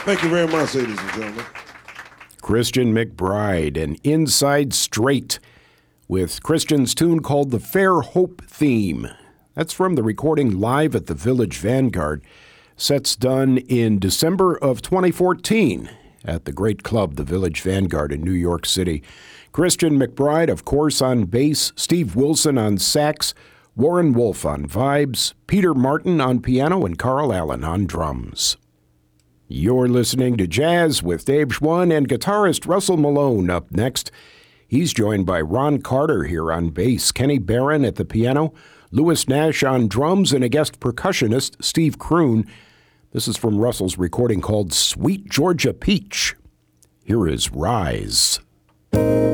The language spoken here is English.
Thank you very much, ladies and gentlemen. Christian McBride and Inside Straight with Christian's tune called The Fair Hope Theme. That's from the recording live at the Village Vanguard. Sets done in December of 2014 at the great club, the Village Vanguard in New York City. Christian McBride, of course, on bass, Steve Wilson on sax, Warren Wolf on vibes, Peter Martin on piano, and Carl Allen on drums. You're listening to Jazz with Dave Schwann and guitarist Russell Malone up next. He's joined by Ron Carter here on bass, Kenny Barron at the piano, Louis Nash on drums, and a guest percussionist, Steve Kroon. This is from Russell's recording called Sweet Georgia Peach. Here is Rise.